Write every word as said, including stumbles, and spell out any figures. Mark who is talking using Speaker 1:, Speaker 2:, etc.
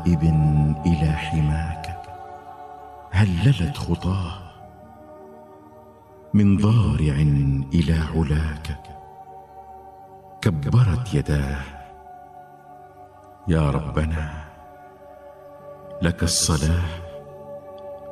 Speaker 1: تائب إلى حماك هللت خطاه، من ضارع إلى علاك كبرت يداه. يا ربنا لك الصلاة